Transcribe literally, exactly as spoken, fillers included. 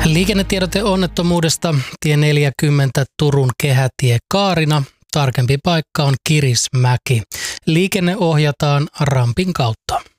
Liikennetiedote onnettomuudesta tie neljäkymmentä Turun kehätie Kaarina. Tarkempi paikka on Kirismäki. Liikenne ohjataan rampin kautta.